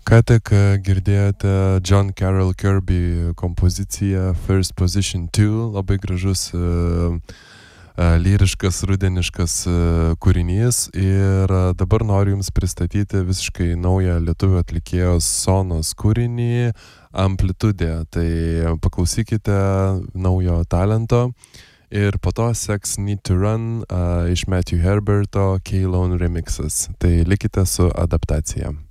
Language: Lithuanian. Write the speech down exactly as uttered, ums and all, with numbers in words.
Ką tik girdėjote John Carroll Kirby kompoziciją First Position two, labai gražus uh, uh, lyriškas, rudeniškas uh, kūrinys, ir uh, dabar noriu Jums pristatyti visiškai naują lietuvių atlikėjos Sonos kūrinį Amplitudė. Tai paklausykite naujo talento ir po to seks Need to Run uh, iš Matthew Herberto K-Lone remixas. Tai likite su adaptacija.